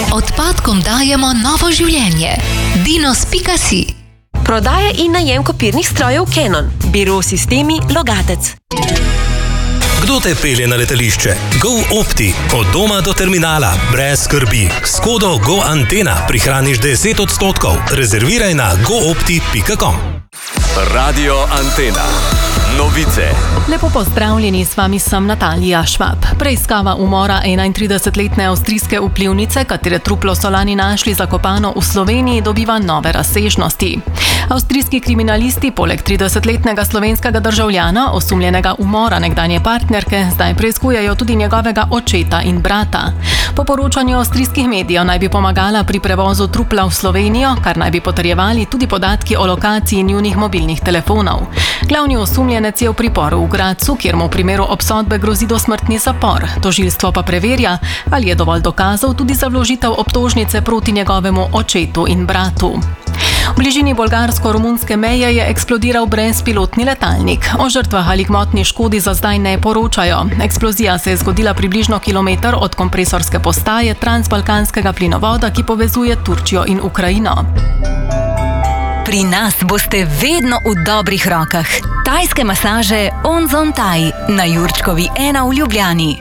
Odpadkom dajemo novo življenje. Dinos.si. Prodaja in najem kopirnih strojev Canon. Biro Sistemi Logatec. Kdo te pelje na letališče? GoOpti. Od doma do terminala. Brez skrbi. S kodo GoAntena prihraniš 10%. Rezerviraj na goopti.com. Radio Antena. Novice. Lepo pozdravljeni, s vami sem Natalija Švab. Preiskava umora 31-letne avstrijske vplivnice, katere truplo so lani našli zakopano v Sloveniji, dobiva nove razsežnosti. Avstrijski kriminalisti poleg 30-letnega slovenskega državljana, osumljenega umora nekdanje partnerke, zdaj preiskujejo tudi njegovega očeta in brata. Po poročanju avstrijskih medijev naj bi pomagala pri prevozu trupla v Slovenijo, kar naj bi potrjevali tudi podatki o lokaciji njunih mobilnih telefonov. Glavni osumljenec je v priporu v Gradcu, kjer mu v primeru obsodbe grozi dosmrtni zapor. Tožilstvo pa preverja, ali je dovolj dokazov tudi za vložitev obtožnice proti njegovemu očetu in bratu. V bližini bolgarsko-romunske meje je eksplodiral brezpilotni letalnik. O žrtvah ali gmotni škodi za zdaj ne poročajo. Eksplozija se je zgodila približno kilometer od kompresorske postaje transbalkanskega plinovoda, ki povezuje Turčijo in Ukrajino. Pri nas boste vedno v dobrih rokah. Tajske masaže Onzon Thai na Jurčkovi 1 v Ljubljani.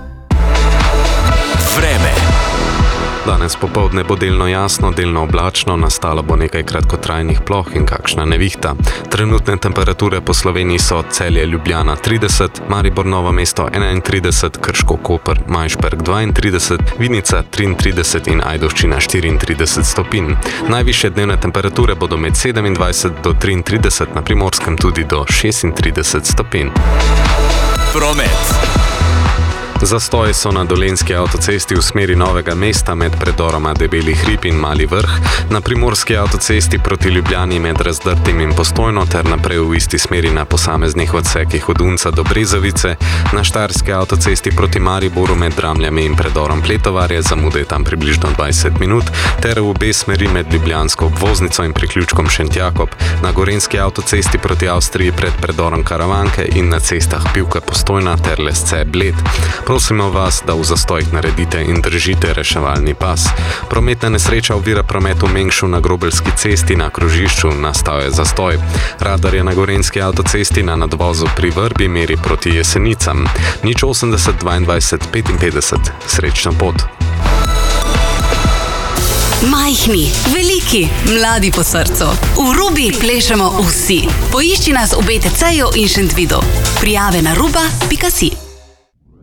Vreme. Danes popoldne bo delno jasno, delno oblačno, nastalo bo nekaj kratkotrajnih ploh in kakšna nevihta. Trenutne temperature po Sloveniji so Celje, Ljubljana 30, Maribor, Novo mesto 31, Krško, Koper, Majšperk 32, Vinica 33 in Ajdovščina 34 stopinj. Najvišje dnevne temperature bodo med 27 do 33, na Primorskem tudi do 36 stopinj. Promet. Zastoji so na Dolenjski avtocesti v smeri Novega mesta med predoroma Debeli hrib in Mali vrh, na Primorski avtocesti proti Ljubljani med Razdrtim in Postojno ter naprej v isti smeri na posameznih odsekih od Unca do Brezovice, na Štajerski avtocesti proti Mariboru med Dramljami in predorom Pletovarje, zamude tam približno 20 minut, ter v obe smeri med Ljubljansko obvoznico in priključkom Šentjakob, na Gorenjski avtocesti proti Avstriji pred predorom Karavanke in na cestah Pivka Postojna ter Lesce Bled. Prosimo vas, da v zastojih naredite in držite reševalni pas. Prometna nesreča ovira promet v Mengšu na Grobelski cesti na krožišču, nastal je zastoj. Radar je na Gorenjski avtocesti na nadvozu pri Vrbi meri proti Jesenicam. 080 22 55. Srečna pot. Majhni, veliki, mladi po srcu. V Rubi plešemo vsi. Poišči nas v BTC-ju in Šentvidu. Prijave na ruba.si.